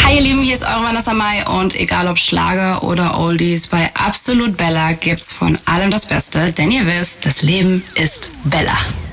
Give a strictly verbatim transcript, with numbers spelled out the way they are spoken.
Hi ihr Lieben, hier ist eure Vanessa Mai und egal ob Schlager oder Oldies, bei Absolut Bella gibt's von allem das Beste, denn ihr wisst, das Leben ist Bella.